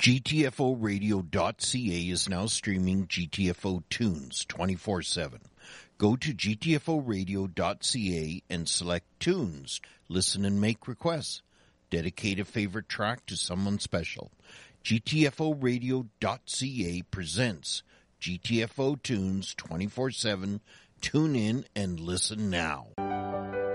GTFOradio.ca is now streaming GTFO tunes 24/7. Go to GTFOradio.ca and select tunes. Listen and make requests. Dedicate a favorite track to someone special. GTFOradio.ca presents GTFO tunes 24/7. Tune in and listen now.